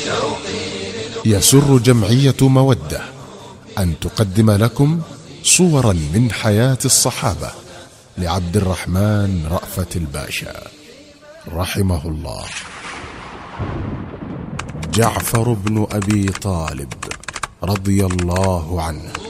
يسر جمعية مودة أن تقدم لكم صورا من حياة الصحابة لعبد الرحمن رأفت الباشا رحمه الله. جعفر بن أبي طالب رضي الله عنه